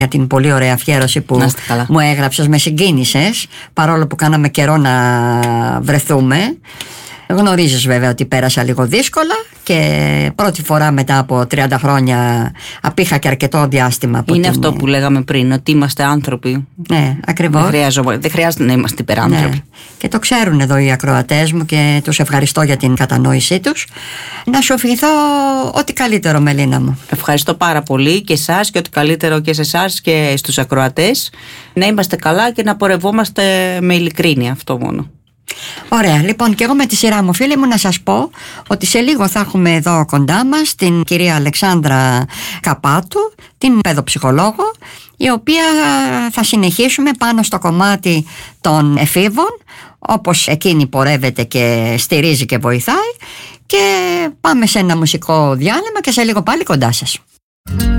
για την πολύ ωραία αφιέρωση που μου έγραψες. Με συγκίνησες, παρόλο που κάναμε καιρό να βρεθούμε. Γνωρίζεις βέβαια ότι πέρασα λίγο δύσκολα και πρώτη φορά μετά από 30 χρόνια απήχα και αρκετό διάστημα. Είναι αυτό που λέγαμε πριν, ότι είμαστε άνθρωποι. Ναι, ακριβώς. Δεν χρειάζεται να είμαστε υπεράνθρωποι. Ναι. Και το ξέρουν εδώ οι ακροατές μου και τους ευχαριστώ για την κατανόησή τους. Να σου ευχηθώ ό,τι καλύτερο, Μελίνα μου. Ευχαριστώ πάρα πολύ και εσάς και ό,τι καλύτερο και σε εσάς και στους ακροατές. Να είμαστε καλά και να πορευόμαστε με ειλικρίνεια, αυτό μόνο. Ωραία, λοιπόν, και εγώ με τη σειρά μου, φίλοι μου, να σας πω ότι σε λίγο θα έχουμε εδώ κοντά μας την κυρία Αλεξάνδρα Καπάτου, την παιδοψυχολόγο, η οποία θα συνεχίσουμε πάνω στο κομμάτι των εφήβων, όπως εκείνη πορεύεται και στηρίζει και βοηθάει, και πάμε σε ένα μουσικό διάλειμμα και σε λίγο πάλι κοντά σας.